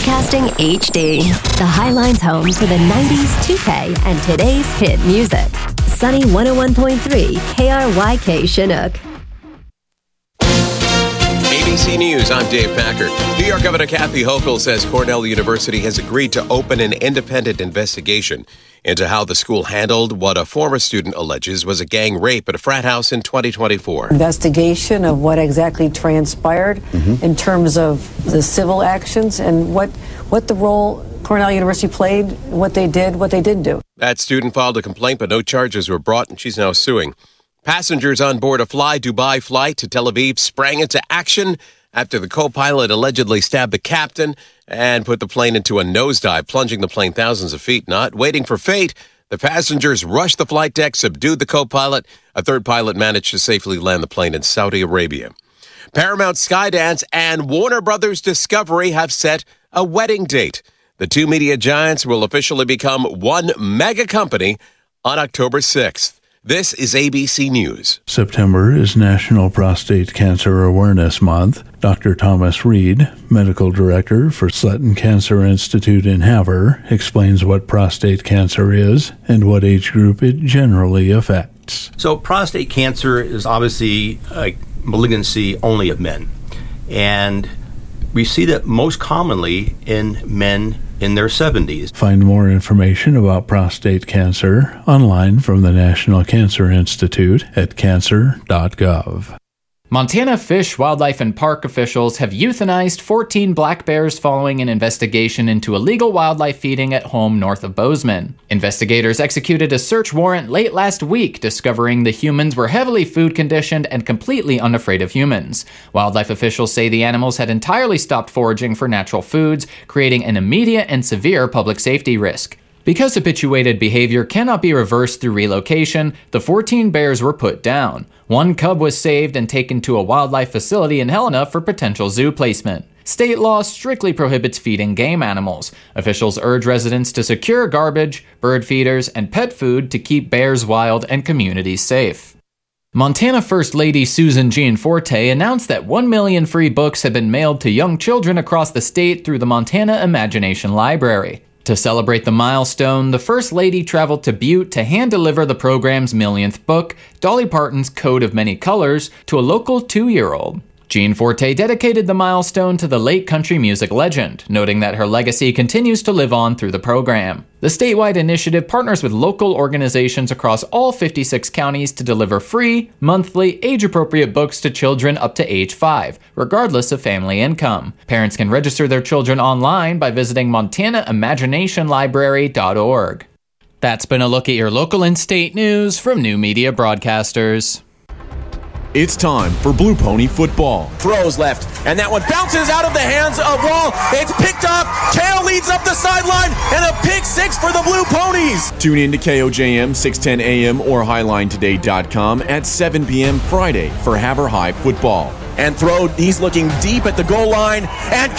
Broadcasting HD, the Highline's home for the 90s, 2K, and today's hit music. Sunny 101.3 KRYK Chinook. ABC News, I'm Dave Packard. New York Governor Kathy Hochul says Cornell University has agreed to open an independent investigation into how the school handled what a former student alleges was a gang rape at a frat house in 2024. Investigation of what exactly transpired in terms of the civil actions and what the role Cornell University played, what they didn't do. That student filed a complaint, but no charges were brought, and she's now suing. Passengers on board a Fly Dubai flight to Tel Aviv sprang into action after the co-pilot allegedly stabbed the captain and put the plane into a nosedive, plunging the plane thousands of feet. Not waiting for fate, the passengers rushed the flight deck, subdued the co-pilot. A third pilot managed to safely land the plane in Saudi Arabia. Paramount Skydance and Warner Brothers Discovery have set a wedding date. The two media giants will officially become one mega company on October 6th. This is ABC News. September is National Prostate Cancer Awareness Month. Dr. Thomas Reed, Medical Director for Sutton Cancer Institute in Havre, explains what prostate cancer is and what age group it generally affects. So prostate cancer is obviously a malignancy only of men. And we see that most commonly in men in their 70s. Find more information about prostate cancer online from the National Cancer Institute at cancer.gov. Montana Fish, Wildlife, and Park officials have euthanized 14 black bears following an investigation into illegal wildlife feeding at home north of Bozeman. Investigators executed a search warrant late last week, discovering the humans were heavily food conditioned and completely unafraid of humans. Wildlife officials say the animals had entirely stopped foraging for natural foods, creating an immediate and severe public safety risk. Because habituated behavior cannot be reversed through relocation, the 14 bears were put down. One cub was saved and taken to a wildlife facility in Helena for potential zoo placement. State law strictly prohibits feeding game animals. Officials urge residents to secure garbage, bird feeders, and pet food to keep bears wild and communities safe. Montana First Lady Susan Gianforte announced that 1 million free books have been mailed to young children across the state through the Montana Imagination Library. To celebrate the milestone, the First Lady traveled to Butte to hand-deliver the program's millionth book, Dolly Parton's Code of Many Colors, to a local 2-year-old. Gianforte dedicated the milestone to the late country music legend, noting that her legacy continues to live on through the program. The statewide initiative partners with local organizations across all 56 counties to deliver free, monthly, age-appropriate books to children up to age 5, regardless of family income. Parents can register their children online by visiting montanaimaginationlibrary.org. That's been a look at your local and state news from New Media Broadcasters. It's time for Blue Pony football. Throws left, and that one bounces out of the hands of Wall. It's picked up. Kale leads up the sideline, and a pick six for the Blue Ponies. Tune in to KOJM 610 AM or HighlineToday.com at 7 p.m. Friday for Havre High football. And he's looking deep at the goal line, and